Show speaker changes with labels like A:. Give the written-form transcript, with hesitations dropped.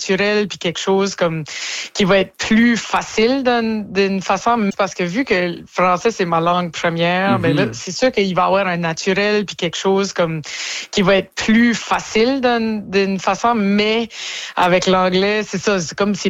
A: naturel puis quelque chose comme qui va être plus facile d'une façon, parce que vu que le français c'est ma langue première, ben là c'est sûr qu'il va y avoir un naturel puis quelque chose comme qui va être plus facile d'une façon, mais avec l'anglais c'est ça, c'est comme si